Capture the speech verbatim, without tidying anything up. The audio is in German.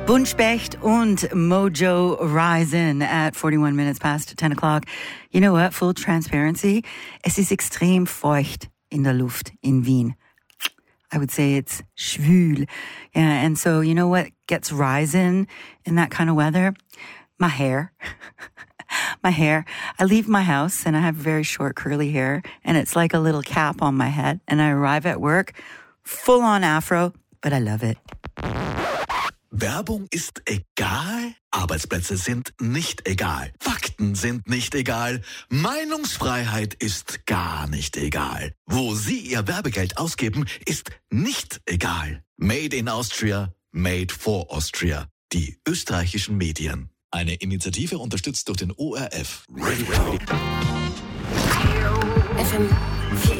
Buntspecht und Mojo Rising at forty-one minutes past ten o'clock. You know what? Full transparency. Es ist extrem feucht in der Luft in Wien. I would say it's schwül. Yeah, and so you know what gets rising in that kind of weather? My hair. My hair. I leave my house and I have very short curly hair and it's like a little cap on my head and I arrive at work full on afro, but I love it. Werbung ist egal, Arbeitsplätze sind nicht egal, Fakten sind nicht egal, Meinungsfreiheit ist gar nicht egal. Wo Sie Ihr Werbegeld ausgeben, ist nicht egal. Made in Austria, made for Austria. Die österreichischen Medien. Eine Initiative unterstützt durch den O R F. Radio. F M